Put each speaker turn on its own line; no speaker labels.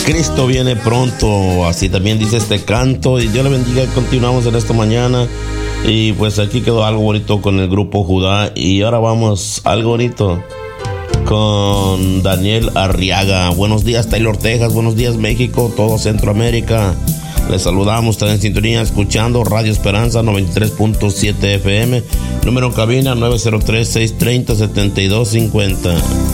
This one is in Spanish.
Cristo viene pronto, así también dice este canto. Y Dios le bendiga. Continuamos en esta mañana. Y pues aquí quedó algo bonito con el grupo Judá. Y ahora vamos, algo bonito con Daniel Arriaga. Buenos días, Taylor, Texas. Buenos días, México, todo Centroamérica. Les saludamos, están en sintonía escuchando Radio Esperanza 93.7 FM. Número en cabina 903-630-7250.